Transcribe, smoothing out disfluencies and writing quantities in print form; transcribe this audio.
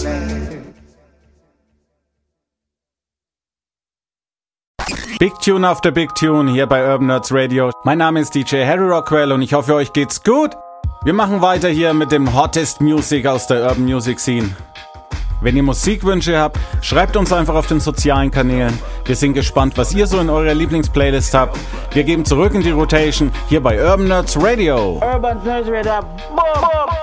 Big Tune auf der Big Tune hier bei Urban Nerds Radio. Mein Name ist DJ Harry Rockwell und ich hoffe, euch geht's gut. Wir machen weiter hier mit dem Hottest Music aus der Urban Music Scene. Wenn ihr Musikwünsche habt, schreibt uns einfach auf den sozialen Kanälen. Wir sind gespannt, was ihr so in eurer Lieblingsplaylist habt. Wir geben zurück in die Rotation hier bei Urban Nerds Radio. Urban Nerds Radio. Boom, boom.